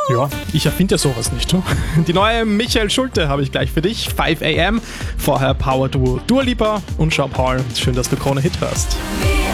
Ja, ich erfinde ja sowas nicht. Du? Die neue Michael Schulte habe ich gleich für dich. 5 AM. Vorher Power Duo Dua Lipa und Jean Paul. Schön, dass du Krone Hit hörst.